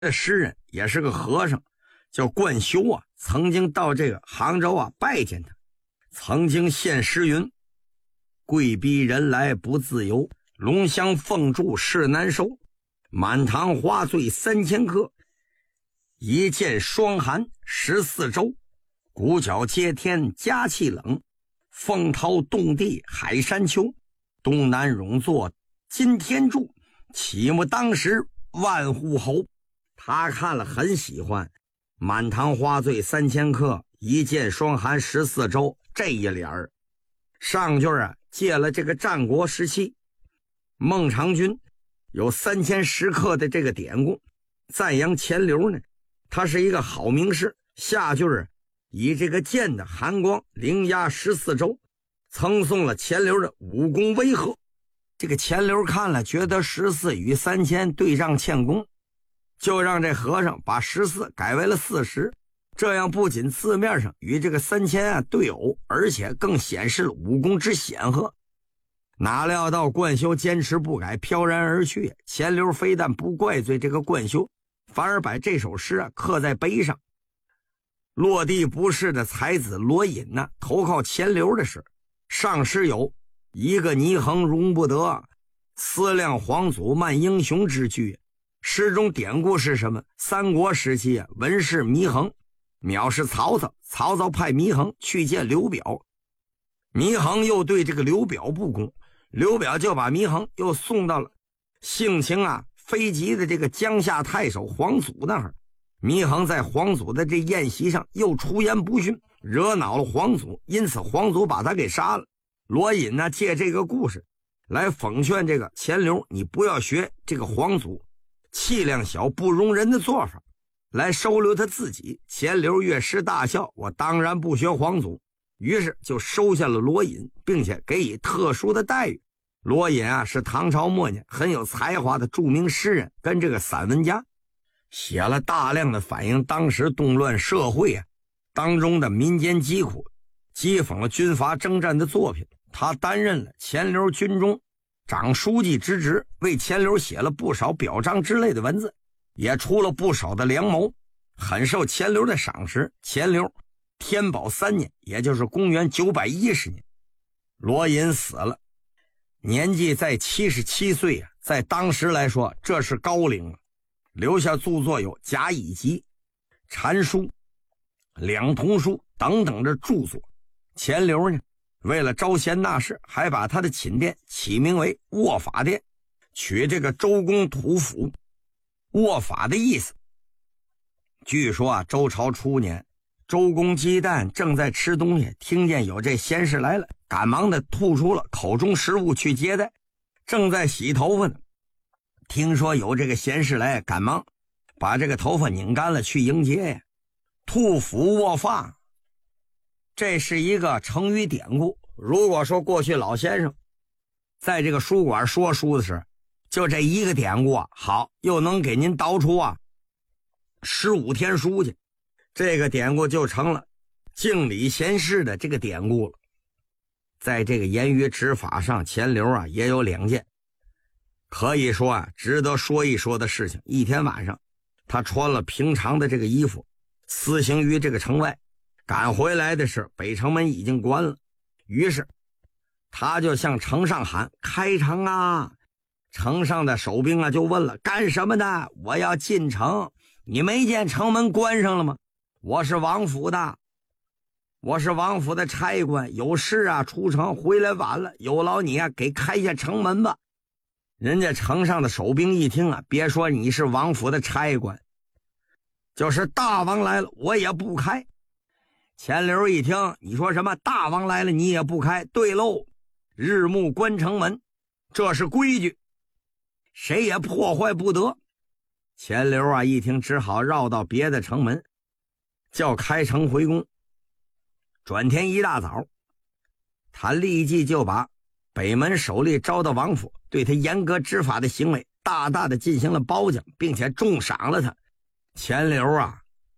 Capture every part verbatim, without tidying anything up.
这诗人也是个和尚，叫冠休啊，曾经到这个杭州啊拜见他，曾经献诗云：贵逼人来不自由，龙香凤柱事难收，满堂花醉三千客，一见霜寒十四周，鼓角接天加气冷，风涛动地海山丘，东南永作金天柱，启目当时万户侯。他看了很喜欢，满堂花醉三千客，一见霜寒十四周这一联儿。上句啊借了这个战国时期孟尝君有三千食客的这个典故，赞扬钱镠呢他是一个好名士。下句啊以这个剑的寒光凌压十四周，赠送了钱镠的武功威吓。这个钱镠看了觉得十四与三千对仗欠功，就让这和尚把十四改为了四十，这样不仅字面上与这个三千啊对偶，而且更显示了武功之显赫。哪料到冠休坚持不改，飘然而去。钱镠非但不怪罪这个冠休，反而把这首诗啊刻在碑上。落地不是的才子罗隐呢、啊、投靠钱镠的事，上诗有一个泥衡容不得，思量皇祖慢英雄之句。诗中典故是什么？三国时期啊，文士祢衡藐视曹操，曹操派祢衡去见刘表，祢衡又对这个刘表不公，刘表就把祢衡又送到了性情啊非极的这个江夏太守皇祖那儿。祢衡在皇祖的这宴席上又出言不逊，惹恼了皇祖，因此皇祖把他给杀了。罗隐呢借这个故事来讽劝这个钱镠，你不要学这个皇祖气量小不容人的做法，来收留他自己。钱镠乐师大笑，我当然不学皇祖，于是就收下了罗隐，并且给予特殊的待遇。罗隐啊是唐朝末年很有才华的著名诗人跟这个散文家，写了大量的反映当时动乱社会啊当中的民间疾苦，讥讽了军阀征战的作品。他担任了钱镠军中长书记之职，为钱镠写了不少表彰之类的文字，也出了不少的良谋，很受钱镠的赏识。钱镠天宝三年，也就是公元九百一十年，罗隐死了，年纪在七十七岁啊，在当时来说这是高龄了。留下著作有《甲乙集》《禅书》《两通书》等等的著作。钱镠呢为了招贤纳士，还把他的寝殿起名为卧法殿，取这个周公吐哺卧法的意思。据说啊，周朝初年，周公姬旦正在吃东西，听见有这贤士来了，赶忙的吐出了口中食物去接待。正在洗头发呢，听说有这个贤士来，赶忙把这个头发拧干了去迎接呀。吐哺卧发，这是一个成语典故。如果说过去老先生在这个书馆说书的时候，就这一个典故啊，好，又能给您导出啊十五天书去，这个典故就成了敬礼贤士的这个典故了。在这个言语执法上，钱镠啊也有两件可以说啊值得说一说的事情。一天晚上，他穿了平常的这个衣服，私行于这个城外，赶回来的是北城门已经关了，于是他就向城上喊开城啊。城上的守兵啊就问了，干什么的？我要进城，你没见城门关上了吗？我是王府的，我是王府的差官，有事啊出城回来晚了，有劳你啊给开下城门吧。人家城上的守兵一听啊，别说你是王府的差官，就是大王来了我也不开。钱镠一听，你说什么大王来了你也不开？对喽，日暮关城门，这是规矩，谁也破坏不得。钱镠啊一听，只好绕到别的城门，叫开城回宫。转天一大早，他立即就把北门守吏招到王府，对他严格执法的行为大大的进行了褒奖，并且重赏了他。钱镠啊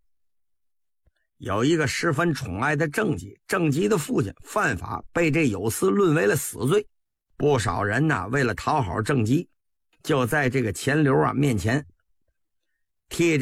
有一个十分宠爱的郑吉，郑吉的父亲犯法，被这有司论为了死罪。不少人呢、啊、为了讨好郑吉，就在这个钱镠啊面前贴